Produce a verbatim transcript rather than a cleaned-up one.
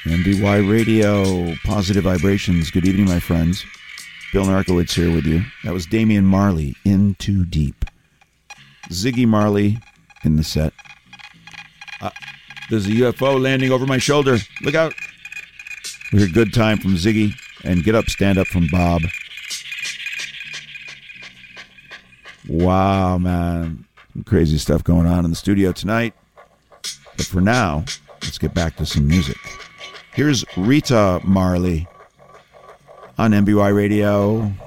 M B Y Radio, Positive Vibrations. Good evening, my friends. Bill Narkowitz here with you. That was Damian Marley, In Too Deep. Ziggy Marley in the set. Uh, there's a U F O landing over my shoulder. Look out. We hear Good Time from Ziggy and Get Up, Stand Up from Bob. Wow, man. Some crazy stuff going on in the studio tonight. But for now, let's get back to some music. Here's Rita Marley on M B Y Radio.